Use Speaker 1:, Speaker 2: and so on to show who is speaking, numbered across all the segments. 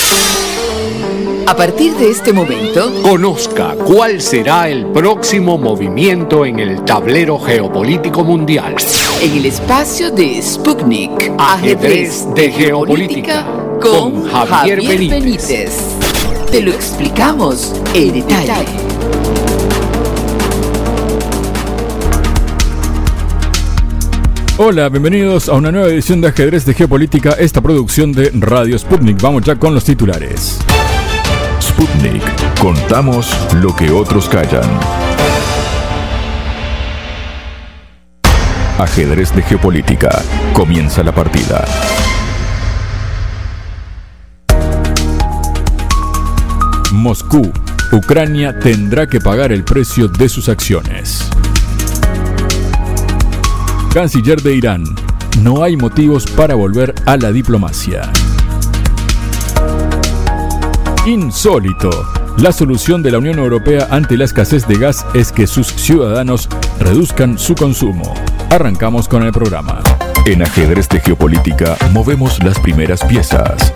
Speaker 1: A partir de este momento,
Speaker 2: conozca cuál será el próximo movimiento en el tablero geopolítico mundial.
Speaker 1: En el espacio de Sputnik,
Speaker 2: Ajedrez de Geopolítica, con Javier Benítez.
Speaker 1: Te lo explicamos en detalle.
Speaker 3: Hola, bienvenidos a una nueva edición de Ajedrez de Geopolítica, esta producción de Radio Sputnik. Vamos ya con los titulares.
Speaker 4: Sputnik. Contamos lo que otros callan. Ajedrez de Geopolítica. Comienza la partida.
Speaker 3: Moscú. Ucrania tendrá que pagar el precio de sus acciones. Canciller de Irán. No hay motivos para volver a la diplomacia. Insólito. La solución de la Unión Europea ante la escasez de gas es que sus ciudadanos reduzcan su consumo. Arrancamos con el programa.
Speaker 4: En Ajedrez de Geopolítica movemos las primeras piezas.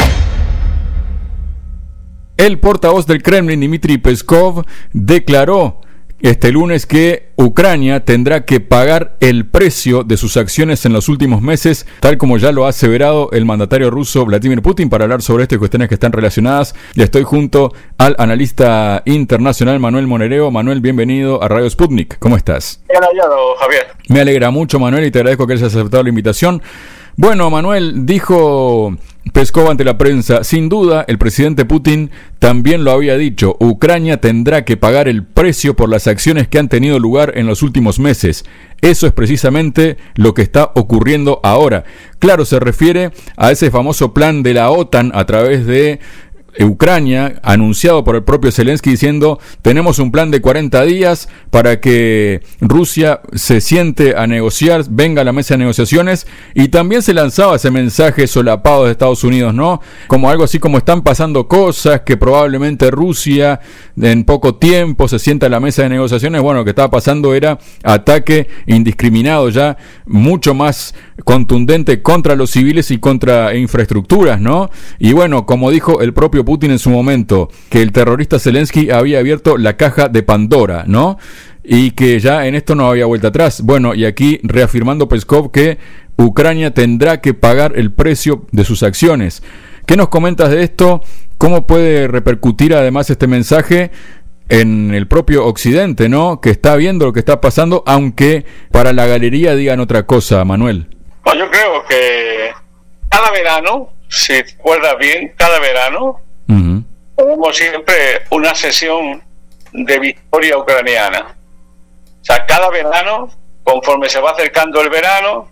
Speaker 3: El portavoz del Kremlin, Dmitry Peskov, declaró este lunes que Ucrania tendrá que pagar el precio de sus acciones en los últimos meses, tal como ya lo ha aseverado el mandatario ruso Vladimir Putin. Para hablar sobre estas cuestiones que están relacionadas, ya estoy junto al analista internacional Manuel Monereo. Manuel, bienvenido a Radio Sputnik. ¿Cómo estás?
Speaker 5: Bien hallado, Javier.
Speaker 3: Me alegra mucho, Manuel, y te agradezco que hayas aceptado la invitación. Bueno, Manuel, dijo Peskov ante la prensa, sin duda el presidente Putin también lo había dicho, Ucrania tendrá que pagar el precio por las acciones que han tenido lugar en los últimos meses. Eso es precisamente lo que está ocurriendo ahora. Claro, se refiere a ese famoso plan de la OTAN a través de Ucrania, anunciado por el propio Zelensky, diciendo tenemos un plan de 40 días para que Rusia se siente a negociar, venga a la mesa de negociaciones, y también se lanzaba ese mensaje solapado de Estados Unidos, ¿no? Como algo así como están pasando cosas, que probablemente Rusia en poco tiempo se sienta a la mesa de negociaciones. Bueno, lo que estaba pasando era ataque indiscriminado, ya mucho más contundente contra los civiles y contra infraestructuras, ¿no? Y bueno, como dijo el propio Putin en su momento, que el terrorista Zelensky había abierto la caja de Pandora, ¿no? Y que ya en esto no había vuelta atrás. Bueno, y aquí reafirmando Peskov que Ucrania tendrá que pagar el precio de sus acciones. ¿Qué nos comentas de esto? ¿Cómo puede repercutir además este mensaje en el propio Occidente, ¿no? Que está viendo lo que está pasando, aunque para la galería digan otra cosa, Manuel.
Speaker 5: Pues yo creo que cada verano, si recuerdas bien, cada verano tenemos siempre una sesión de victoria ucraniana. O sea, cada verano, conforme se va acercando el verano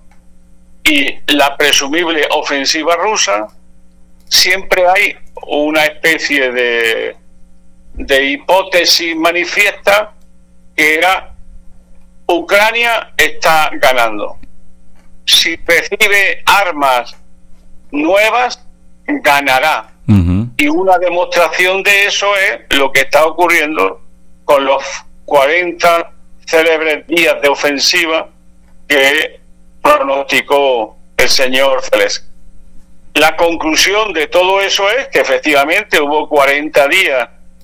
Speaker 5: y la presumible ofensiva rusa, siempre hay una especie de hipótesis manifiesta que era Ucrania está ganando. Si recibe armas nuevas, ganará. Y una demostración de eso es lo que está ocurriendo con los 40 célebres días de ofensiva que pronosticó el señor Zelensky. La conclusión de todo eso es que efectivamente hubo 40 días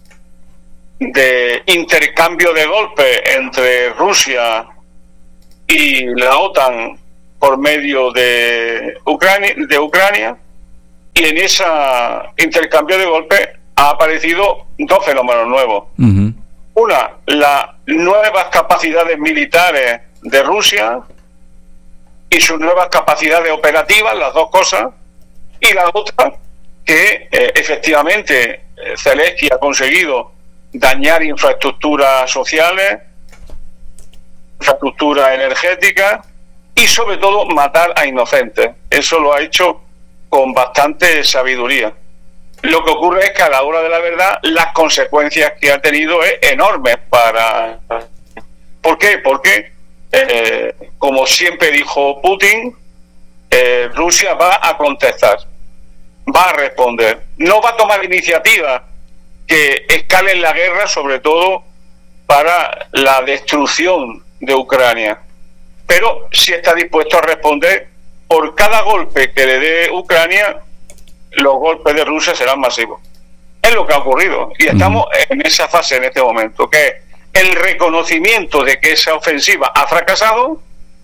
Speaker 5: de intercambio de golpes entre Rusia y la OTAN por medio de Ucrania, y en ese intercambio de golpes ha aparecido dos fenómenos nuevos. Una, las nuevas capacidades militares de Rusia y sus nuevas capacidades operativas, las dos cosas, y la otra, que efectivamente Zelensky ha conseguido dañar infraestructuras sociales, infraestructuras energéticas y sobre todo matar a inocentes. Eso lo ha hecho con bastante sabiduría. Lo que ocurre es que a la hora de la verdad las consecuencias que ha tenido es enormes para... ¿Por qué? Porque, como siempre dijo Putin, Rusia va a contestar, va a responder. No va a tomar iniciativas que escalen la guerra, sobre todo para la destrucción de Ucrania, pero sí está dispuesto a responder por cada golpe que le dé Ucrania. los golpes de Rusia serán masivos. Es lo que ha ocurrido y estamos en esa fase en este momento, que es el reconocimiento de que esa ofensiva ha fracasado,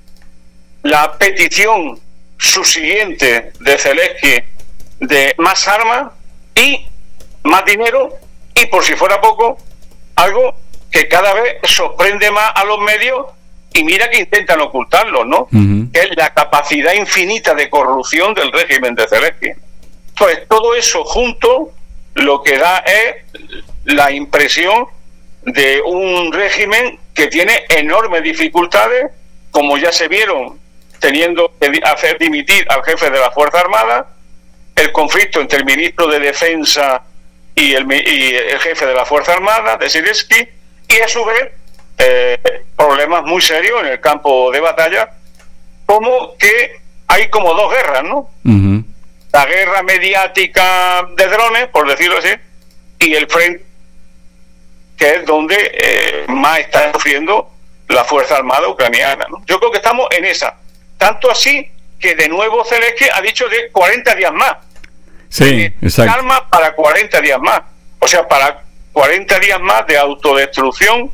Speaker 5: la petición subsiguiente de Zelensky de más armas y más dinero, y por si fuera poco, algo que cada vez sorprende más a los medios, y mira que intentan ocultarlo, ¿no? Que es la capacidad infinita de corrupción del régimen de Zelensky. Pues todo eso junto lo que da es la impresión de un régimen que tiene enormes dificultades, como ya se vieron teniendo que hacer dimitir al jefe de la Fuerza Armada, el conflicto entre el ministro de Defensa y el jefe de la Fuerza Armada, de Zelensky, y a su vez problemas muy serios en el campo de batalla, como que hay como dos guerras, ¿no? La guerra mediática de drones, por decirlo así, y el frente, que es donde más está sufriendo la Fuerza Armada ucraniana, ¿no? Yo creo que estamos en esa. Tanto así que de nuevo Zelensky ha dicho de 40 días más.
Speaker 3: Sí, exacto.
Speaker 5: Calma para 40 días más. O sea, para 40 días más de autodestrucción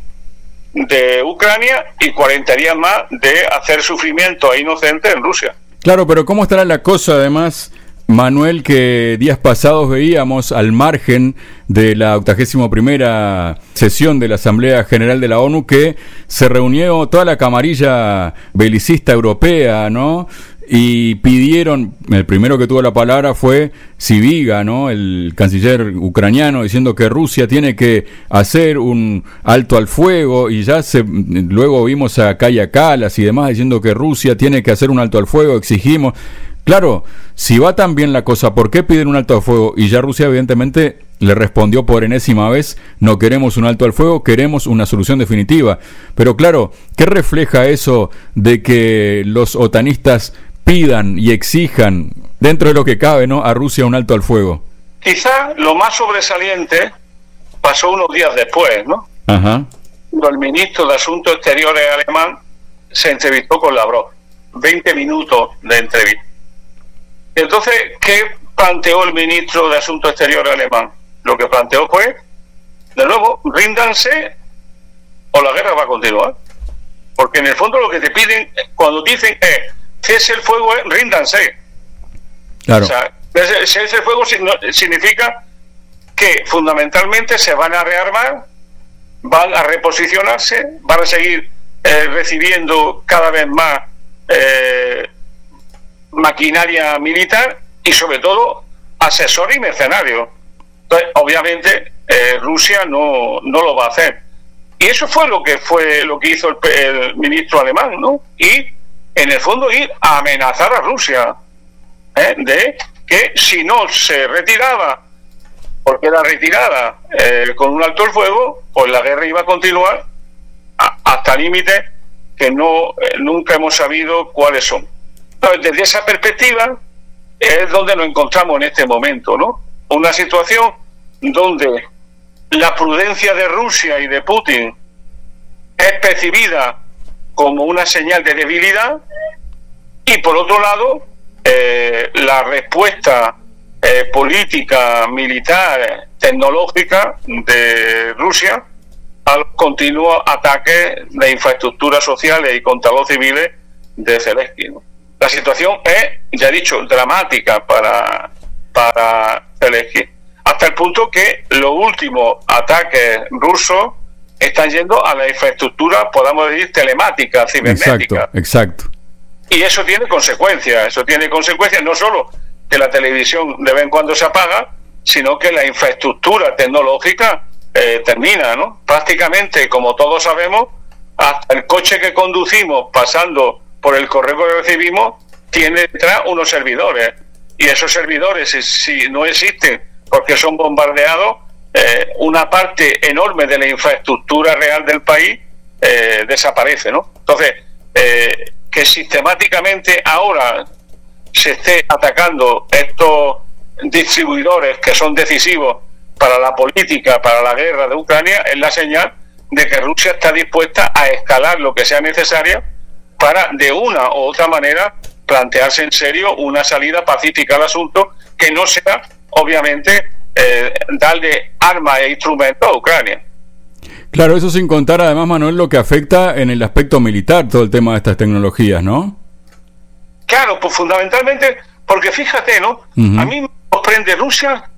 Speaker 5: de Ucrania y 40 días más de hacer sufrimiento a inocentes en Rusia.
Speaker 3: Claro, pero ¿cómo estará la cosa además, Manuel, que días pasados veíamos al margen de la 81ª sesión de la Asamblea General de la ONU que se reunió toda la camarilla belicista europea, ¿no? Y pidieron, el primero que tuvo la palabra fue Sibiga, ¿no? El canciller ucraniano, diciendo que Rusia tiene que hacer un alto al fuego, y luego vimos a Kaja Kallas y demás diciendo que Rusia tiene que hacer un alto al fuego, exigimos. Claro, si va tan bien la cosa, ¿por qué piden un alto al fuego? Y ya Rusia evidentemente le respondió por enésima vez: no queremos un alto al fuego, queremos una solución definitiva. Pero claro, ¿qué refleja eso de que los otanistas pidan y exijan, dentro de lo que cabe, ¿no?, a Rusia un alto al fuego?
Speaker 5: Quizá lo más sobresaliente pasó unos días después, ¿no? Cuando el ministro de Asuntos Exteriores alemán se entrevistó con Lavrov. 20 minutos de entrevista. Entonces, ¿qué planteó el ministro de Asuntos Exteriores alemán? Lo que planteó fue, de nuevo, ríndanse o la guerra va a continuar. Porque en el fondo lo que te piden, cuando dicen cese el fuego, ríndanse.
Speaker 3: Claro.
Speaker 5: O sea, cese el fuego significa que fundamentalmente se van a rearmar, van a reposicionarse, van a seguir recibiendo cada vez más maquinaria militar y sobre todo asesores y mercenarios. Entonces, obviamente Rusia no lo va a hacer, y eso fue lo que hizo el ministro alemán, ¿no? Y en el fondo ir a amenazar a Rusia de que si no se retiraba, porque era retirada con un alto el fuego, pues la guerra iba a continuar hasta límites que nunca hemos sabido cuáles son. Entonces, desde esa perspectiva es donde nos encontramos en este momento, ¿no? Una situación donde la prudencia de Rusia y de Putin es percibida como una señal de debilidad, y por otro lado la respuesta política, militar, tecnológica de Rusia a los continuos ataques de infraestructuras sociales y contra los civiles de Zelensky, ¿no? La situación es, ya he dicho, dramática para Zelensky, hasta el punto que los últimos ataques rusos están yendo a la infraestructura, podamos decir, telemática, cibernética.
Speaker 3: Exacto.
Speaker 5: Y eso tiene consecuencias, no solo que la televisión de vez en cuando se apaga, sino que la infraestructura tecnológica termina, ¿no? Prácticamente, como todos sabemos, hasta el coche que conducimos pasando por el correo que recibimos tiene detrás unos servidores, y esos servidores, si no existen porque son bombardeados, una parte enorme de la infraestructura real del país desaparece, ¿no? Entonces, que sistemáticamente ahora se esté atacando estos distribuidores que son decisivos para la política, para la guerra de Ucrania, es la señal de que Rusia está dispuesta a escalar lo que sea necesario para, de una u otra manera, plantearse en serio una salida pacífica al asunto que no sea, obviamente, darle armas e instrumentos a Ucrania.
Speaker 3: Claro, eso sin contar además, Manuel, lo que afecta en el aspecto militar todo el tema de estas tecnologías, ¿no?
Speaker 5: Claro, pues fundamentalmente, porque fíjate, ¿no? A mí me sorprende Rusia,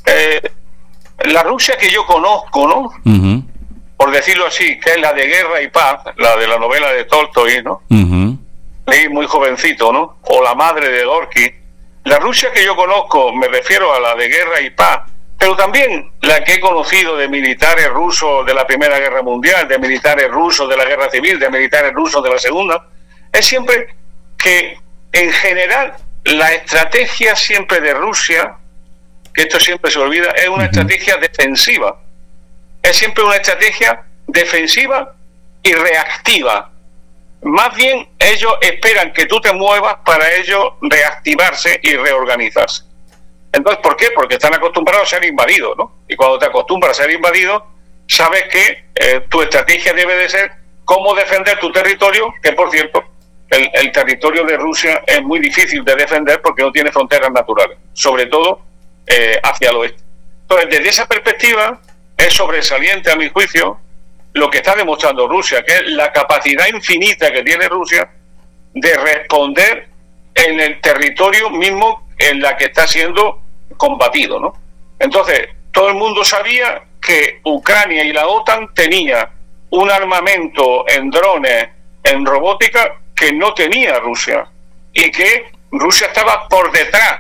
Speaker 5: la Rusia que yo conozco, ¿no? Por decirlo así, que es la de Guerra y Paz, la de la novela de Tolstoy, ¿no? Leí muy jovencito, ¿no? O La madre de Gorky. La Rusia que yo conozco, me refiero a la de Guerra y Paz, pero también la que he conocido de militares rusos de la Primera Guerra Mundial, de militares rusos de la Guerra Civil, de militares rusos de la Segunda, es siempre que, en general, la estrategia siempre de Rusia, que esto siempre se olvida, es una estrategia defensiva. Es siempre una estrategia defensiva y reactiva. Más bien, ellos esperan que tú te muevas para ellos reactivarse y reorganizarse. Entonces, ¿por qué? Porque están acostumbrados a ser invadidos, ¿no? Y cuando te acostumbras a ser invadido, sabes que tu estrategia debe de ser cómo defender tu territorio, que por cierto, el territorio de Rusia es muy difícil de defender porque no tiene fronteras naturales, sobre todo hacia el oeste. Entonces, desde esa perspectiva, es sobresaliente a mi juicio lo que está demostrando Rusia, que es la capacidad infinita que tiene Rusia de responder en el territorio mismo en la que está siendo combatido, ¿no? Entonces, todo el mundo sabía que Ucrania y la OTAN tenía un armamento en drones, en robótica, que no tenía Rusia, y que Rusia estaba por detrás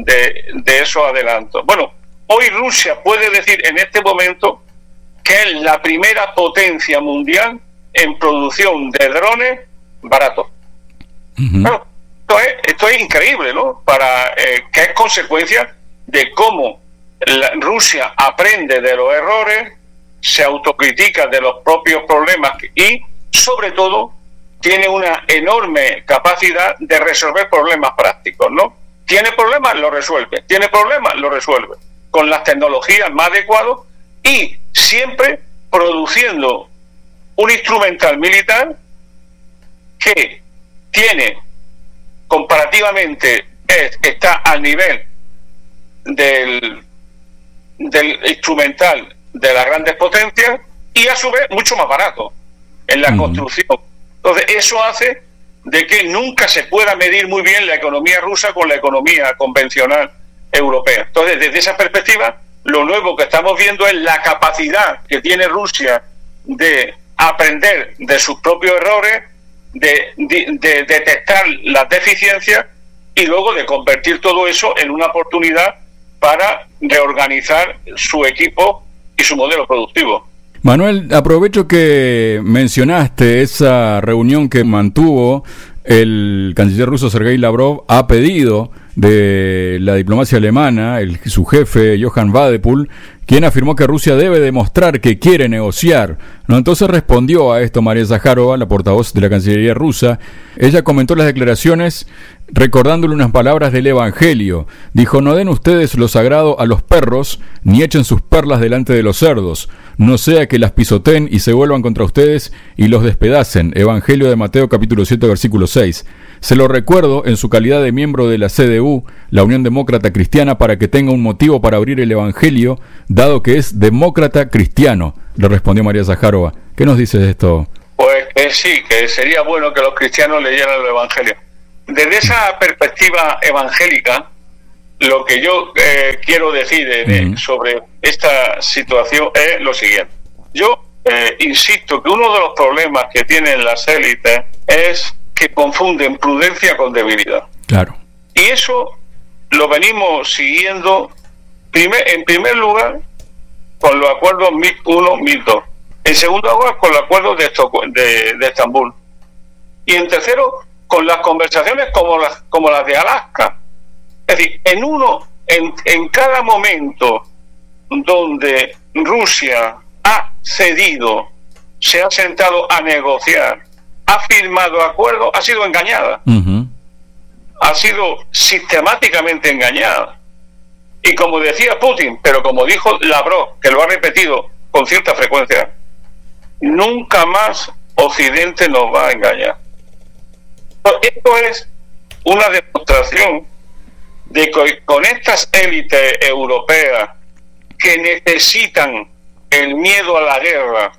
Speaker 5: de esos adelantos. Bueno, hoy Rusia puede decir en este momento que es la primera potencia mundial en producción de drones baratos. Claro, esto es increíble, ¿no? Que es consecuencia de cómo Rusia aprende de los errores, se autocritica de los propios problemas y, sobre todo, tiene una enorme capacidad de resolver problemas prácticos, ¿no? Tiene problemas, lo resuelve. Tiene problemas, lo resuelve. Con las tecnologías más adecuadas y siempre produciendo un instrumental militar que tiene comparativamente está al nivel del instrumental de las grandes potencias y a su vez mucho más barato en la construcción. Entonces eso hace de que nunca se pueda medir muy bien la economía rusa con la economía convencional europea. Entonces, desde esa perspectiva, lo nuevo que estamos viendo es la capacidad que tiene Rusia de aprender de sus propios errores, de detectar las deficiencias y luego de convertir todo eso en una oportunidad para reorganizar su equipo y su modelo productivo.
Speaker 3: Manuel, aprovecho que mencionaste esa reunión que mantuvo el canciller ruso Sergei Lavrov a pedido de la diplomacia alemana, su jefe Johann Wadephul, quien afirmó que Rusia debe demostrar que quiere negociar, ¿no? Entonces respondió a esto María Zaharova, la portavoz de la Cancillería rusa. Ella comentó las declaraciones recordándole unas palabras del Evangelio. Dijo: no den ustedes lo sagrado a los perros, ni echen sus perlas delante de los cerdos, no sea que las pisoteen y se vuelvan contra ustedes y los despedacen. Evangelio de Mateo capítulo 7 versículo 6. Se lo recuerdo en su calidad de miembro de la CDU, la Unión Demócrata Cristiana, para que tenga un motivo para abrir el Evangelio, dado que es demócrata cristiano, le respondió María Zaharova. ¿Qué nos dice de esto?
Speaker 5: Pues sí, que sería bueno que los cristianos leyeran el Evangelio. Desde esa perspectiva evangélica, lo que yo quiero decir sobre esta situación es lo siguiente. Yo insisto que uno de los problemas que tienen las élites es que confunden prudencia con debilidad.
Speaker 3: Claro.
Speaker 5: Y eso lo venimos siguiendo, en primer lugar, con los acuerdos MIP 1, MIP 2. En segundo lugar, con los acuerdos de Estambul. Y en tercero, con las conversaciones como las de Alaska. Es decir, en cada momento donde Rusia ha cedido, se ha sentado a negociar, ha firmado acuerdos, ha sido engañada. Ha sido sistemáticamente engañada. Y como decía Putin, pero como dijo Lavrov, que lo ha repetido con cierta frecuencia, nunca más Occidente nos va a engañar. Esto es una demostración de que con estas élites europeas que necesitan el miedo a la guerra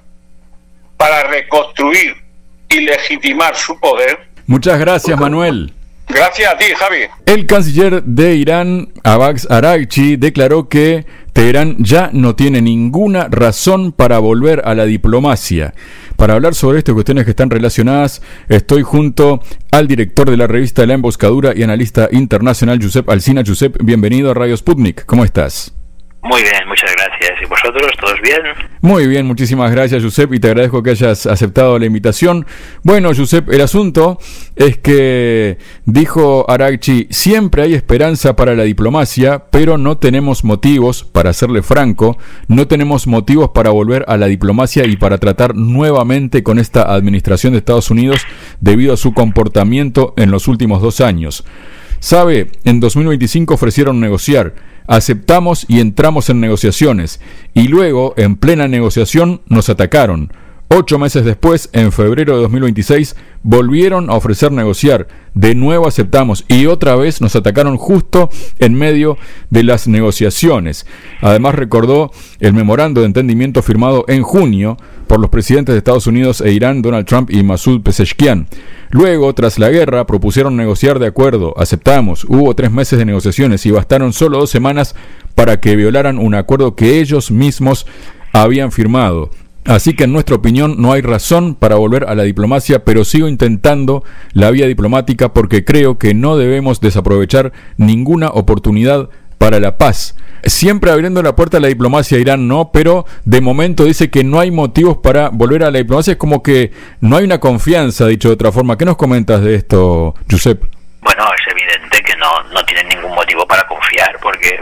Speaker 5: para reconstruir y legitimar su poder.
Speaker 3: Muchas gracias, Manuel.
Speaker 5: Gracias a ti, Javi.
Speaker 3: El canciller de Irán, Abbas Araghchi, declaró que Teherán ya no tiene ninguna razón para volver a la diplomacia. Para hablar sobre estas cuestiones que están relacionadas, estoy junto al director de la revista La Emboscadura y analista internacional, Josep Alsina. Josep, bienvenido a Radio Sputnik. ¿Cómo estás?
Speaker 6: Muy bien, muchas gracias. ¿Y vosotros, todos bien?
Speaker 3: Muy bien, muchísimas gracias, Josep, y te agradezco que hayas aceptado la invitación. Bueno, Josep, el asunto es que, dijo Araghchi, siempre hay esperanza para la diplomacia, pero no tenemos motivos, para serle franco, no tenemos motivos para volver a la diplomacia y para tratar nuevamente con esta administración de Estados Unidos debido a su comportamiento en los últimos 2 años. Sabe, en 2025 ofrecieron negociar. Aceptamos y entramos en negociaciones, y luego, en plena negociación, nos atacaron. 8 meses después, en febrero de 2026, volvieron a ofrecer negociar. De nuevo aceptamos, y otra vez nos atacaron justo en medio de las negociaciones. Además, recordó el memorando de entendimiento firmado en junio por los presidentes de Estados Unidos e Irán, Donald Trump y Masoud Pezeshkian. Luego, tras la guerra, propusieron negociar de acuerdo, aceptamos, hubo 3 meses de negociaciones y bastaron solo 2 semanas para que violaran un acuerdo que ellos mismos habían firmado. Así que en nuestra opinión no hay razón para volver a la diplomacia, pero sigo intentando la vía diplomática porque creo que no debemos desaprovechar ninguna oportunidad para la paz. Siempre abriendo la puerta a la diplomacia a Irán, no, pero de momento dice que no hay motivos para volver a la diplomacia. Es como que no hay una confianza, dicho de otra forma. ¿Qué nos comentas de esto, Josep?
Speaker 6: Bueno, es evidente que no tienen ningún motivo para confiar, porque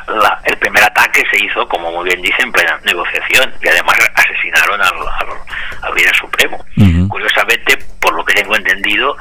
Speaker 6: el primer ataque se hizo, como muy bien dice, en plena negociación, y además asesinaron al líder supremo. Uh-huh. Curiosamente, por lo que tengo entendido,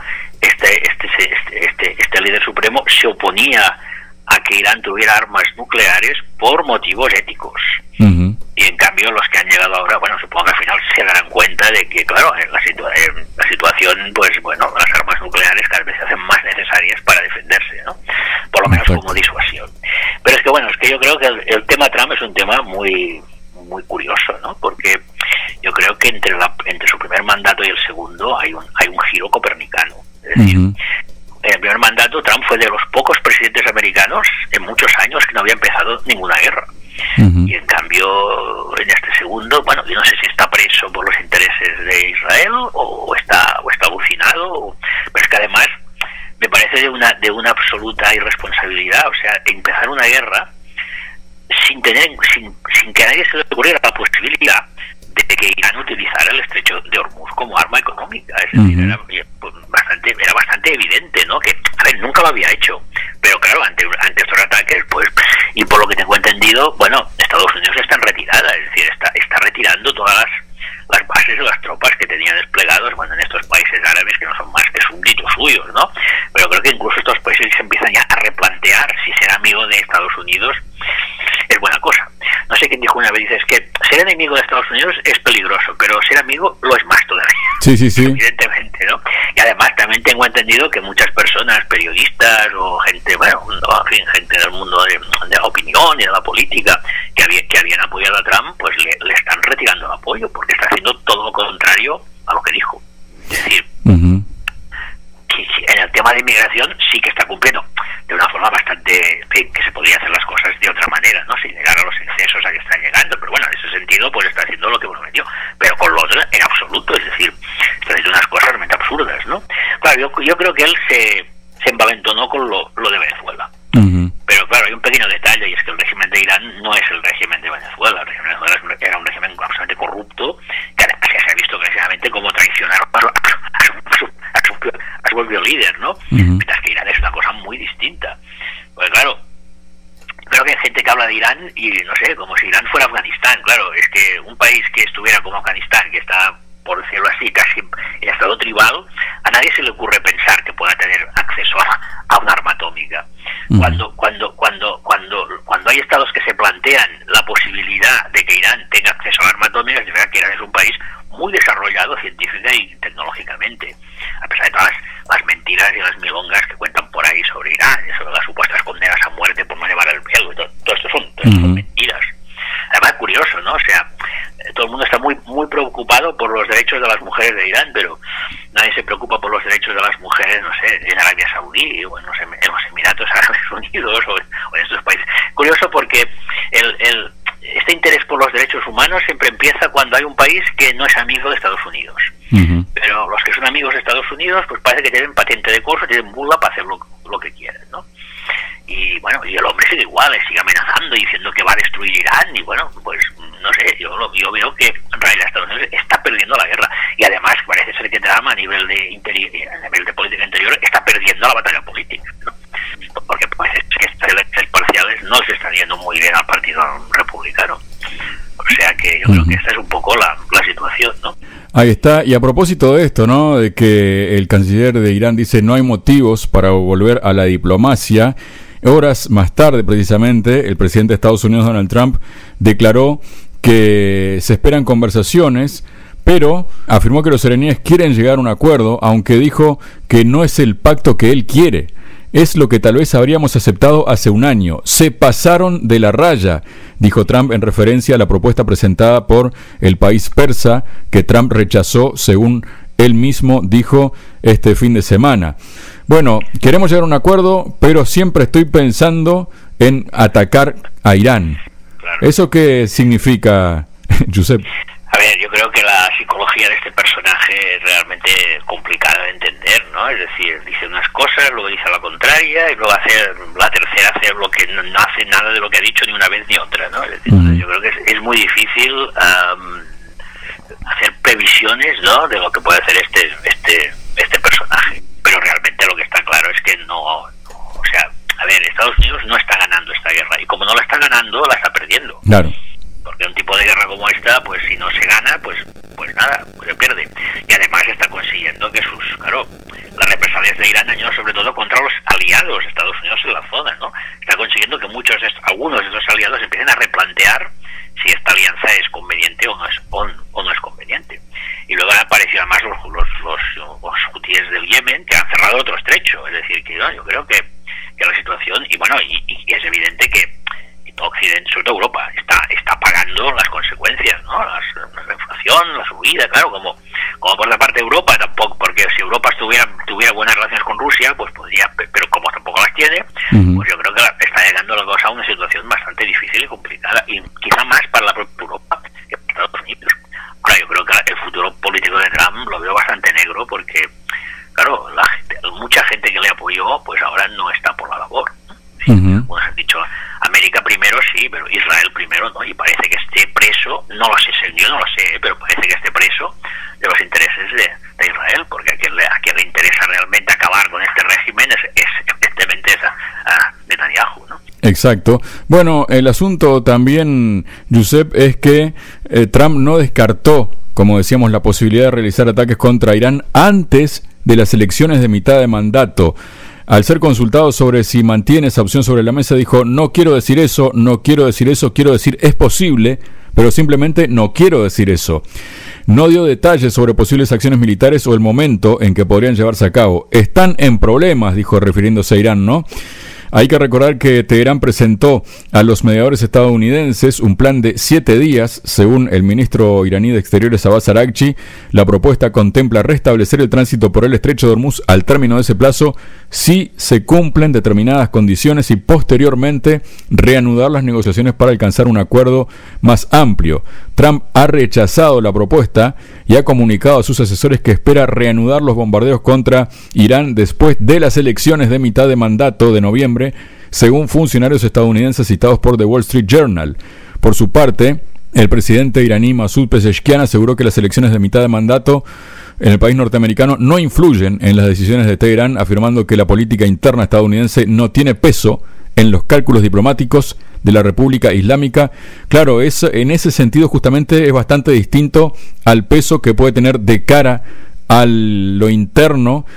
Speaker 6: este líder supremo se oponía a que Irán tuviera armas nucleares por motivos éticos. Uh-huh. Y en cambio los que han llegado ahora, bueno, supongo que al final se darán cuenta de que, claro, en la situación, pues bueno, las armas nucleares cada vez se hacen más necesarias para defenderse, ¿no? Por lo menos como disuasión. Pero es que, bueno, es que yo creo que el tema Trump es un tema muy muy curioso, ¿no? Porque yo creo que entre su primer mandato y el segundo hay un giro copernicano. Es decir, uh-huh. En el primer mandato, Trump fue de los pocos presidentes americanos en muchos años que no había empezado ninguna guerra. Uh-huh. Y en cambio, en este segundo, bueno, yo no sé si está preso por los intereses de Israel o está alucinado, pero es que además me parece de una absoluta irresponsabilidad. O sea, empezar una guerra sin que a nadie se le ocurriera la posibilidad de que Irán utilizara el estrecho de Hormuz como arma económica. Es decir, era bastante evidente, ¿no? Que, a ver, nunca lo había hecho, pero claro, ante estos ataques, pues, y por lo que tengo entendido, bueno, Estados Unidos está en retirada, es decir, está retirando todas las bases de las tropas que tenía desplegados, bueno, en estos países árabes que no son más que súbditos suyos, ¿no? Pero creo que incluso estos países se empiezan ya a replantear si ser amigo de Estados Unidos es buena cosa. No sé quién dijo una vez, dice, es que ser enemigo de Estados Unidos es peligroso, pero ser amigo lo es más todavía.
Speaker 3: Sí.
Speaker 6: Evidentemente, ¿no? Y además también tengo entendido que muchas personas, periodistas o gente, bueno, en fin, gente del mundo de la opinión y de la política que habían apoyado a Trump, pues le están retirando el apoyo porque está haciendo todo lo contrario a lo que dijo. Es decir, uh-huh. En el tema de inmigración sí que está cumpliendo de una forma bastante, que se podría hacer las cosas de otra manera, ¿no? Sin llegar a los excesos a que están llegando, pero bueno, en ese sentido pues está haciendo lo que prometió, pero con lo otro en absoluto, es decir, está haciendo unas cosas realmente absurdas, ¿no? Claro, yo creo que él se envalentonó con lo de Venezuela. Uh-huh. Pero claro, hay un pequeño detalle, y es que el régimen de Irán no es el régimen de Venezuela. El régimen de Venezuela era un régimen absolutamente corrupto, que además ya se ha visto precisamente cómo traicionaron a su propio líder, ¿no? Uh-huh. Mientras que Irán es una cosa muy distinta. Pues claro, creo que hay gente que habla de Irán y, no sé, como si Irán fuera Afganistán. Claro, es que un país que estuviera como Afganistán, que está, por decirlo así, casi en estado tribal, a nadie se le ocurre pensar que pueda tener acceso a un arma atómica. Uh-huh. Cuando hay estados que se plantean la posibilidad de que Irán tenga acceso a arma atómica, es verdad que Irán es un país muy desarrollado científica y tecnológicamente, a pesar de todas las mentiras y las milongas que cuentan por son mentiras. Además, curioso, ¿no? O sea, todo el mundo está muy muy preocupado por los derechos de las mujeres de Irán, pero nadie se preocupa por los derechos de las mujeres, no sé, en Arabia Saudí o en los Emiratos Árabes Unidos o en estos países. Curioso porque este interés por los derechos humanos siempre empieza cuando hay un país que no es amigo de Estados Unidos. Pero los que son amigos de Estados Unidos, pues parece que tienen patente de corso, tienen bula para hacer lo que quieren, ¿no? Y bueno, y el hombre sigue igual, sigue amenazando, diciendo que va a destruir Irán, y bueno, pues no sé, yo veo que en realidad Estados Unidos está perdiendo la guerra, y además parece ser que Trump a nivel de política interior está perdiendo la batalla política, ¿no? Porque parece que estas elecciones parciales no se están yendo muy bien al Partido Republicano. O sea que yo creo que esta es un poco la situación, ¿no?
Speaker 3: Ahí está, y a propósito de esto, ¿no? De que el canciller de Irán dice no hay motivos para volver a la diplomacia. Horas más tarde, precisamente, el presidente de Estados Unidos, Donald Trump, declaró que se esperan conversaciones, pero afirmó que los iraníes quieren llegar a un acuerdo, aunque dijo que no es el pacto que él quiere. Es lo que tal vez habríamos aceptado hace un año. Se pasaron de la raya, dijo Trump en referencia a la propuesta presentada por el país persa, que Trump rechazó, según él mismo dijo este fin de semana. Bueno, queremos llegar a un acuerdo, pero siempre estoy pensando en atacar a Irán.
Speaker 6: Claro.
Speaker 3: ¿Eso qué significa, Josep?
Speaker 6: A ver, yo creo que la psicología de este personaje es realmente complicada de entender, ¿no? Es decir, dice unas cosas, luego dice la contraria, y luego la tercera hace lo que no hace nada de lo que ha dicho ni una vez ni otra, ¿no? Es decir, yo creo que es muy difícil hacer previsiones, ¿no?, de lo que puede hacer este personaje. Pero realmente lo que está claro es que o sea, a ver, Estados Unidos no está ganando esta guerra, y como no la está ganando, la está perdiendo.
Speaker 3: Claro.
Speaker 6: Porque un tipo de guerra como esta, pues si no se gana, pues nada, pues se pierde. Y además está consiguiendo que las represalias de Irán han ido sobre todo contra los aliados de Estados Unidos en la zona, ¿no? Está consiguiendo que algunos de estos aliados empiecen a replantear si esta alianza es conveniente o no es conveniente. Y luego han aparecido además los hutíes del Yemen, que han cerrado otro estrecho. Es decir, que yo creo que la situación, y bueno, y es evidente que Occidente, sobre todo Europa, está pagando las consecuencias, ¿no? La inflación, la subida, claro, como por la parte de Europa tampoco, porque si Europa tuviera buenas relaciones con Rusia, pues podría, pero como tampoco las tiene, pues yo creo que está llegando la cosa a una situación bastante difícil y complicada, y quizá más para la propia Europa que para Estados Unidos. Ahora, yo creo que el futuro político de Trump lo veo bastante negro, porque claro, mucha gente que le apoyó, pues ahora no está por la labor, ¿no? Sí, como has dicho, América primero sí, pero Israel primero no, y parece que esté preso, no lo sé, yo no lo sé, pero parece que esté preso de los intereses de Israel, porque a quien le interesa realmente acabar con este régimen es evidentemente a Netanyahu, ¿no?
Speaker 3: Exacto. Bueno, el asunto también, Josep, es que Trump no descartó, como decíamos, la posibilidad de realizar ataques contra Irán antes de las elecciones de mitad de mandato. Al ser consultado sobre si mantiene esa opción sobre la mesa, dijo: no quiero decir eso, quiero decir es posible, pero simplemente no quiero decir eso. No dio detalles sobre posibles acciones militares o el momento en que podrían llevarse a cabo. Están en problemas, dijo, refiriéndose a Irán, ¿no? Hay que recordar que Teherán presentó a los mediadores estadounidenses un plan de 7 días. Según el ministro iraní de Exteriores Abbas Araghchi, la propuesta contempla restablecer el tránsito por el estrecho de Hormuz al término de ese plazo si se cumplen determinadas condiciones, y posteriormente reanudar las negociaciones para alcanzar un acuerdo más amplio. Trump ha rechazado la propuesta y ha comunicado a sus asesores que espera reanudar los bombardeos contra Irán después de las elecciones de mitad de mandato de noviembre, según funcionarios estadounidenses citados por The Wall Street Journal. Por su parte, el presidente iraní Masoud Pezeshkian aseguró que las elecciones de mitad de mandato en el país norteamericano no influyen en las decisiones de Teherán, afirmando que la política interna estadounidense no tiene peso en los cálculos diplomáticos de la República Islámica. Claro, en ese sentido justamente es bastante distinto al peso que puede tener de cara a lo interno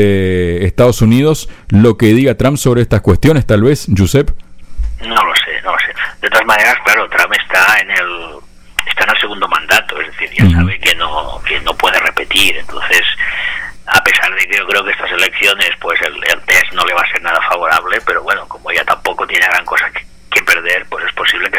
Speaker 3: de Estados Unidos lo que diga Trump sobre estas cuestiones, tal vez, Josep.
Speaker 6: No lo sé. De todas maneras, claro, Trump está en el segundo mandato, es decir, ya sabe que no puede repetir. Entonces, a pesar de que yo creo que estas elecciones, pues el test no le va a ser nada favorable, pero bueno, como ya tampoco tiene gran cosa que perder, pues es posible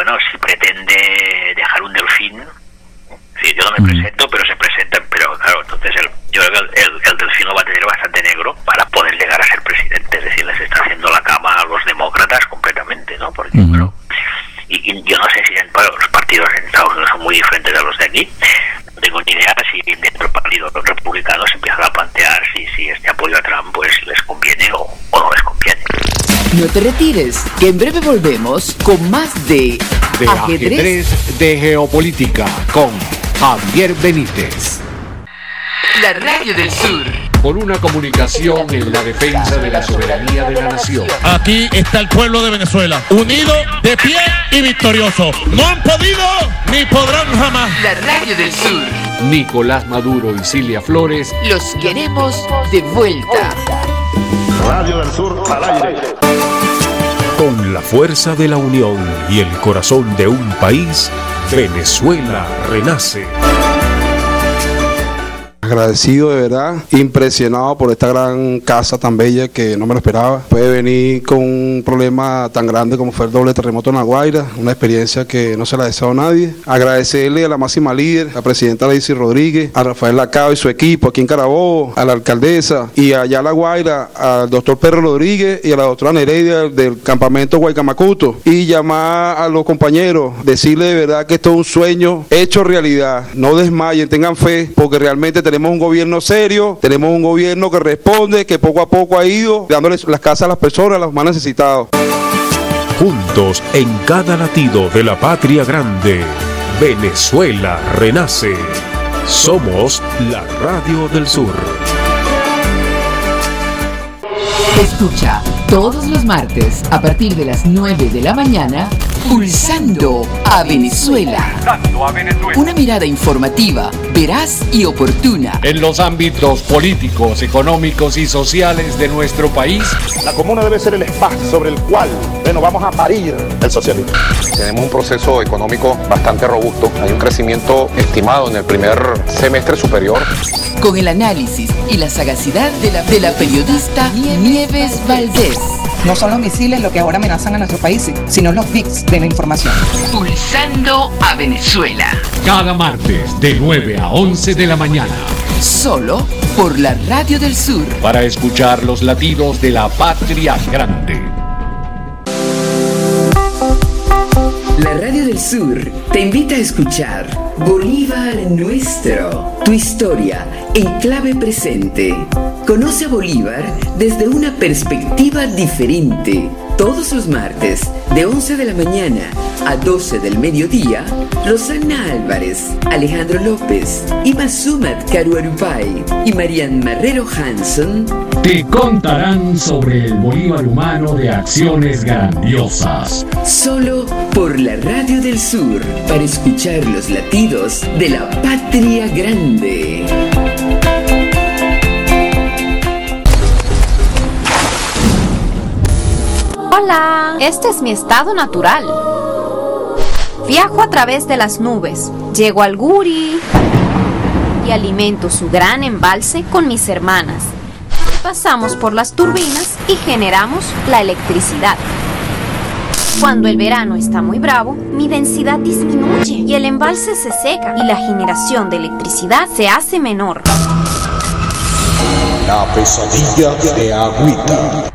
Speaker 6: bueno, si pretende dejar un delfín, sí, yo no me presento, pero se presentan, pero claro, entonces yo creo que el delfín lo va a tener bastante negro para poder llegar a ser presidente, es decir, les está haciendo la cama a los demócratas completamente, ¿no? Porque, bueno, y yo no sé si los partidos en Estados Unidos son muy diferentes de los de aquí, no tengo ni idea si dentro del partido republicano se empiezan a plantear si este apoyo a Trump pues les conviene o no les conviene.
Speaker 1: No te retires, que en breve volvemos con más de
Speaker 2: Ajedrez de Geopolítica con Javier Benítez.
Speaker 1: La Radio del Sur.
Speaker 2: Por una comunicación en la defensa de la soberanía de la nación.
Speaker 7: Aquí está el pueblo de Venezuela, unido, de pie y victorioso. No han podido ni podrán jamás.
Speaker 1: La Radio del Sur.
Speaker 2: Nicolás Maduro y Cilia Flores.
Speaker 1: Los queremos de vuelta.
Speaker 8: Radio del Sur al aire.
Speaker 4: Con la fuerza de la unión y el corazón de un país, Venezuela renace.
Speaker 9: Agradecido de verdad, impresionado por esta gran casa tan bella que no me lo esperaba. Puede venir con un problema tan grande como fue el doble terremoto en La Guaira, una experiencia que no se la deseo a nadie. Agradecerle a la máxima líder, la presidenta Daisy Rodríguez, a Rafael Lacao y su equipo aquí en Carabobo, a la alcaldesa y allá a La Guaira, al doctor Pedro Rodríguez y a la doctora Nereida del campamento Guaycamacuto. Y llamar a los compañeros, decirle de verdad que esto es un sueño hecho realidad. No desmayen, tengan fe, porque realmente tenemos un gobierno serio, tenemos un gobierno que responde, que poco a poco ha ido dándoles las casas a las personas, a los más necesitados.
Speaker 4: Juntos en cada latido de la patria grande, Venezuela renace. Somos la Radio del Sur.
Speaker 1: Escucha todos los martes a partir de las 9 de la mañana, Pulsando a Venezuela. Una mirada informativa, veraz y oportuna.
Speaker 2: En los ámbitos políticos, económicos y sociales de nuestro país.
Speaker 8: La comuna debe ser el espacio sobre el cual vamos a parir el socialismo.
Speaker 10: Tenemos un proceso económico bastante robusto. Hay un crecimiento estimado en el primer semestre superior.
Speaker 1: Con el análisis y la sagacidad de la periodista Nieves Valdés.
Speaker 11: No son los misiles lo que ahora amenazan a nuestro país, sino los bits de la información.
Speaker 1: Pulsando a Venezuela.
Speaker 2: Cada martes de 9 a 11 de la mañana.
Speaker 1: Solo por la Radio del Sur.
Speaker 2: Para escuchar los latidos de la patria grande.
Speaker 1: La Radio del Sur te invita a escuchar Bolívar Nuestro, tu historia en clave presente. Conoce a Bolívar desde una perspectiva diferente. Todos los martes, de 11 de la mañana a 12 del mediodía, Rosana Álvarez, Alejandro López, Imasumat Caruarupay y Marian Marrero Hanson
Speaker 2: te contarán sobre el Bolívar humano de acciones grandiosas.
Speaker 1: Solo por la Radio del Sur, para escuchar los latidos de la patria grande.
Speaker 12: Hola, este es mi estado natural. Viajo a través de las nubes, llego al Guri y alimento su gran embalse con mis hermanas. Pasamos por las turbinas y generamos la electricidad. Cuando el verano está muy bravo, mi densidad disminuye y el embalse se seca y la generación de electricidad se hace menor.
Speaker 13: La pesadilla de Agüita.